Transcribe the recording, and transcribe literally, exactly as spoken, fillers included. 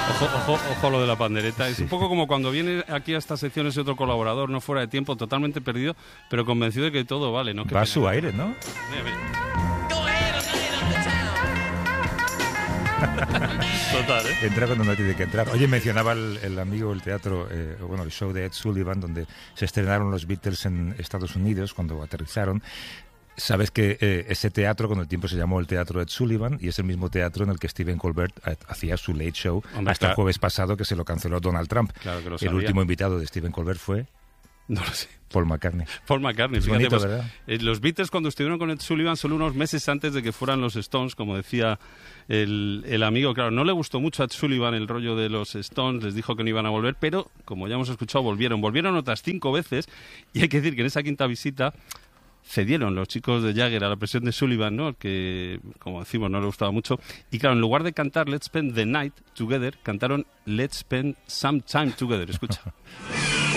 Ojo, ojo, ojo lo de la pandereta. Sí. Es un poco como cuando viene aquí a estas secciones otro colaborador, no fuera de tiempo, totalmente perdido, pero convencido de que todo vale, ¿no? Qué Va a pena. su aire, ¿no? Mira, mira. Total, ¿eh? Entra cuando no tiene que entrar. Oye, mencionaba el, el amigo el teatro, eh, bueno, el show de Ed Sullivan, donde se estrenaron los Beatles en Estados Unidos cuando aterrizaron. Sabes que eh, ese teatro con el tiempo se llamó el Teatro Ed Sullivan y es el mismo teatro en el que Stephen Colbert eh, hacía su Late Show. Hombre, hasta claro. el jueves pasado, que se lo canceló Donald Trump. Claro que lo El sabía. último invitado de Stephen Colbert fue No lo sé. Paul McCartney. Paul McCartney, Es fíjate, bonito, pues, ¿verdad? eh, los Beatles cuando estuvieron con Ed Sullivan solo unos meses antes de que fueran los Stones, como decía el, el amigo, claro, no le gustó mucho a Ed Sullivan el rollo de los Stones, les dijo que no iban a volver, pero como ya hemos escuchado, volvieron, volvieron otras cinco veces, y hay que decir que en esa quinta visita cedieron los chicos de Jagger a la presión de Sullivan, ¿no? Que, como decimos, no le gustaba mucho. Y claro, en lugar de cantar Let's Spend the Night Together, cantaron Let's Spend Some Time Together. Escucha.